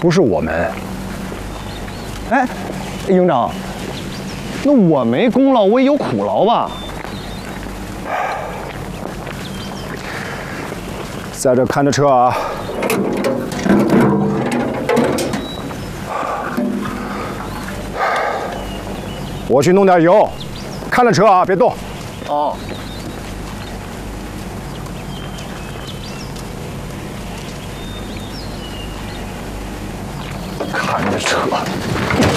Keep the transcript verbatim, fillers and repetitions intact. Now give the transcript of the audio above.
不是我们。哎，营长，那我没功劳，我也有苦劳吧？在这看着车啊！我去弄点油，看着车啊，别动。哦。看着车。